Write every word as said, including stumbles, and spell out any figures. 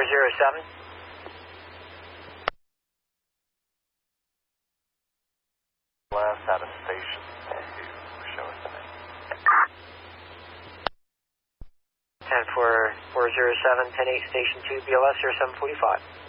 zero seven. Last out of station two, show us the name. ten four, four zero seven, ten eight, station two, B L S zero seven forty-five.